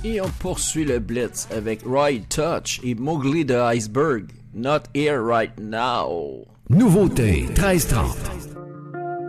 Et on poursuit le Blitz avec Roy Touch et Mowgli de Iceberg. Not here right now. Nouveauté 1330.